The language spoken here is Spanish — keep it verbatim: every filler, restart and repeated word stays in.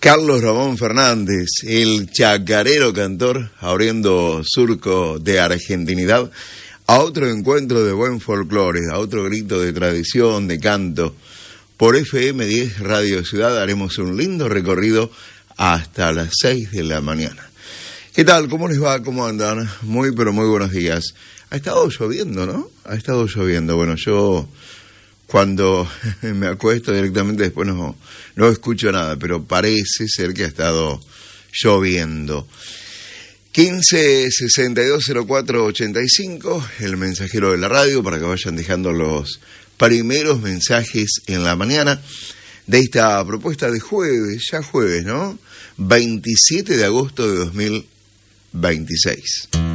Carlos Ramón Fernández, el chacarero cantor, abriendo surco de argentinidad a otro encuentro de buen folclore, a otro grito de tradición, de canto. Por F M diez Radio Ciudad haremos un lindo recorrido hasta las seis de la mañana. ¿Qué tal? ¿Cómo les va? ¿Cómo andan? Muy, pero muy buenos días. Ha estado lloviendo, ¿no? Ha estado lloviendo. Bueno, yo cuando me acuesto directamente después no, no escucho nada, pero parece ser que ha estado lloviendo. quince sesenta y dos cero cuatro ochenta y cinco, el mensajero de la radio, para que vayan dejando los primeros mensajes en la mañana de esta propuesta de jueves, ya jueves, ¿no? veintisiete de agosto de dos mil veintiséis.